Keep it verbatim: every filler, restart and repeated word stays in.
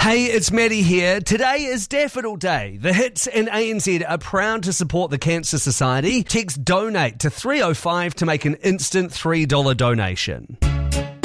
Hey, it's Maddie here. Today is Daffodil Day. The Hits and A N Z are proud to support the Cancer Society. Text DONATE to three oh five to make an instant three dollars donation.